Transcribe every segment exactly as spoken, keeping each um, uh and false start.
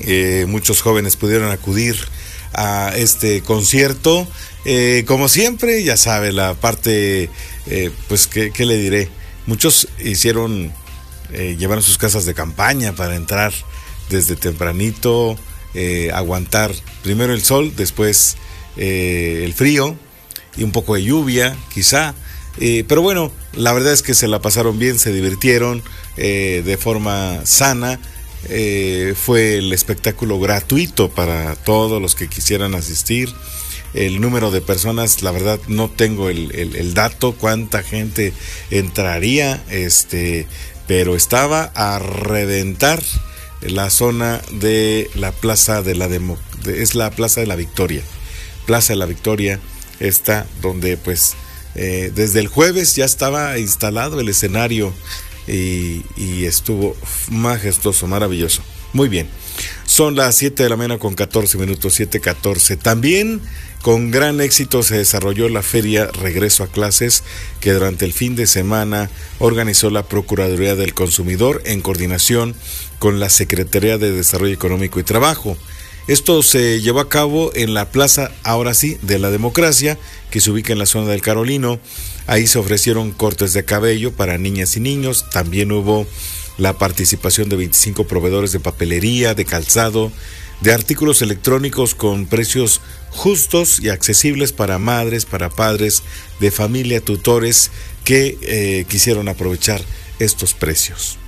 eh, muchos jóvenes pudieron acudir a este concierto. Eh, como siempre, ya sabe, la parte, eh, pues, ¿qué, qué le diré? Muchos hicieron, eh, llevaron sus casas de campaña para entrar desde tempranito, eh, aguantar primero el sol, después eh, el frío y un poco de lluvia, quizá. Eh, pero bueno, la verdad es que se la pasaron bien, se divirtieron eh, de forma sana. Eh, fue el espectáculo gratuito para todos los que quisieran asistir. El número de personas, la verdad no tengo el, el, el dato cuánta gente entraría, este, pero estaba a reventar la zona de la Plaza de la Demo, de, es la Plaza de la Victoria. Plaza de la Victoria está donde pues eh, desde el jueves ya estaba instalado el escenario y, y estuvo majestuoso, maravilloso. Muy bien, son las siete de la mañana con catorce minutos, siete catorce. También con gran éxito se desarrolló la feria Regreso a Clases, que durante el fin de semana organizó la Procuraduría del Consumidor en coordinación con la Secretaría de Desarrollo Económico y Trabajo. Esto se llevó a cabo en la Plaza, ahora sí, de la Democracia, que se ubica en la zona del Carolino. Ahí se ofrecieron cortes de cabello para niñas y niños. También hubo la participación de veinticinco proveedores de papelería, de calzado, de artículos electrónicos con precios justos y accesibles para madres, para padres de familia, tutores que eh, quisieron aprovechar estos precios.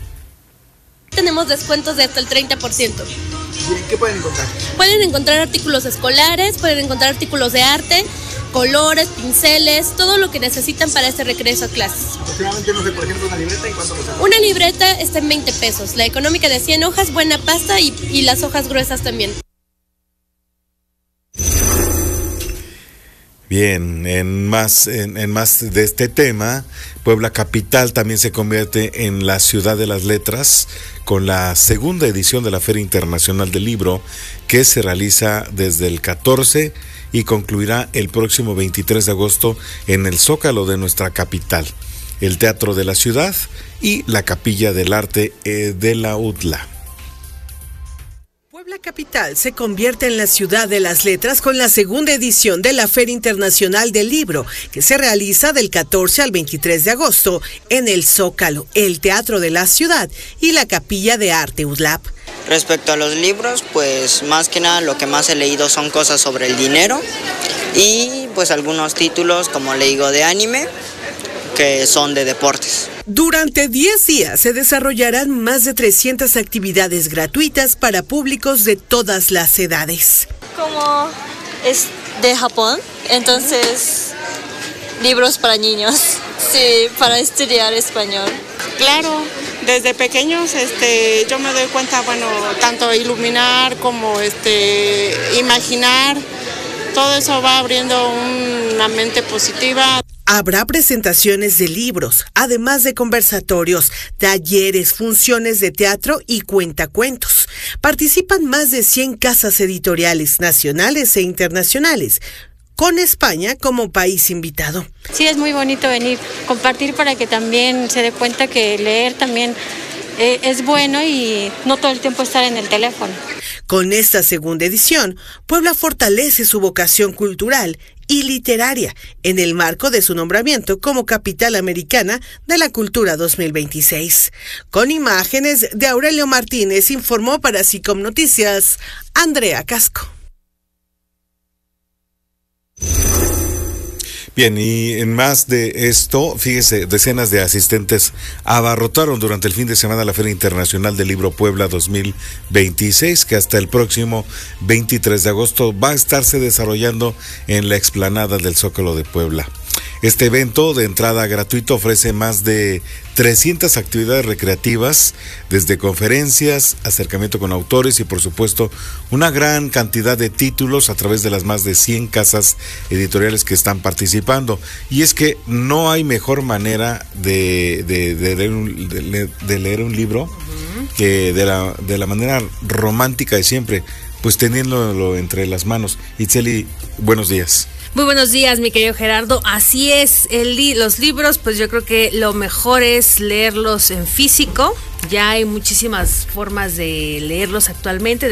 Tenemos descuentos de hasta el treinta por ciento. ¿Qué pueden encontrar? Pueden encontrar artículos escolares, pueden encontrar artículos de arte, colores, pinceles, todo lo que necesitan para este regreso a clases. Aproximadamente, no sé, por ejemplo, una libreta, ¿en cuánto cuesta? Una libreta está en veinte pesos, la económica de cien hojas, buena pasta y, y las hojas gruesas también. Bien, en más, en, en más de este tema, Puebla Capital también se convierte en la ciudad de las letras con la segunda edición de la Feria Internacional del Libro, que se realiza desde el catorce y concluirá el próximo veintitrés de agosto en el Zócalo de nuestra capital, el Teatro de la Ciudad y la Capilla del Arte eh, de la U T L A. Puebla Capital se convierte en la ciudad de las letras con la segunda edición de la Feria Internacional del Libro, que se realiza del catorce al veintitrés de agosto en el Zócalo, el Teatro de la Ciudad y la Capilla de Arte U T L A P. Respecto a los libros, pues más que nada lo que más he leído son cosas sobre el dinero y pues algunos títulos, como le digo, de anime, que son de deportes. Durante diez días se desarrollarán más de trescientas actividades gratuitas para públicos de todas las edades. Como es de Japón, entonces libros para niños, sí, para estudiar español. Claro, desde pequeños este, yo me doy cuenta, bueno, tanto iluminar como este, imaginar, todo eso va abriendo una mente positiva. Habrá presentaciones de libros, además de conversatorios, talleres, funciones de teatro y cuentacuentos. Participan más de cien casas editoriales nacionales e internacionales, con España como país invitado. Sí, es muy bonito venir, compartir para que también se dé cuenta que leer también eh, es bueno y no todo el tiempo estar en el teléfono. Con esta segunda edición, Puebla fortalece su vocación cultural y literaria en el marco de su nombramiento como Capital Americana de la Cultura dos mil veintiséis. Con imágenes de Aurelio Martínez, informó para SICOM Noticias, Andrea Casco. Bien, y en más de esto, fíjese, decenas de asistentes abarrotaron durante el fin de semana la Feria Internacional del Libro Puebla dos mil veintiséis, que hasta el próximo veintitrés de agosto va a estarse desarrollando en la explanada del Zócalo de Puebla. Este evento de entrada gratuito ofrece más de trescientas actividades recreativas, desde conferencias, acercamiento con autores y por supuesto una gran cantidad de títulos a través de las más de cien casas editoriales que están participando. Y es que no hay mejor manera de, de, de, leer, un, de, de leer un libro uh-huh. que de la, de la manera romántica de siempre, pues teniéndolo entre las manos. Itzeli, buenos días. Muy buenos días, mi querido Gerardo. Así es, el li- los libros, pues yo creo que lo mejor es leerlos en físico. Ya hay muchísimas formas de leerlos actualmente.